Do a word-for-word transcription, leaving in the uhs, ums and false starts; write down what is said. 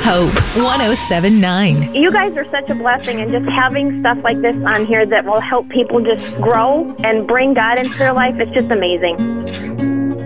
Hope one oh seven point nine. You guys are such a blessing, and just having stuff like this on here that will help people just grow and bring God into their life, it's just amazing.